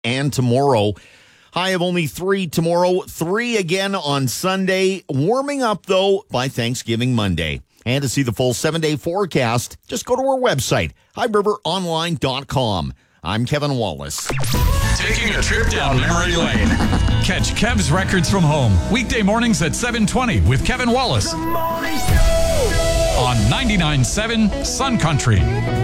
and tomorrow. High of only 3 tomorrow, 3 again on Sunday. Warming up, though, by Thanksgiving Monday. And to see the full 7-day forecast, just go to our website, highriveronline.com. I'm Kevin Wallace. Taking a trip down memory lane. Catch Kev's Records from Home, weekday mornings at 7:20 with Kevin Wallace on 99.7 Sun Country.